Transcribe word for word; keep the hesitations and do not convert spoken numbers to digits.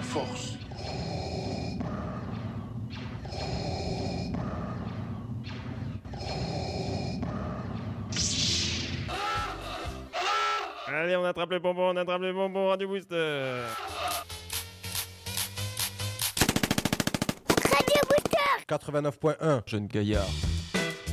force. Allez, on attrape le bonbon, on attrape le bonbon, Radio Booster. Radio Booster quatre-vingt-neuf point un, Jeune gaillard.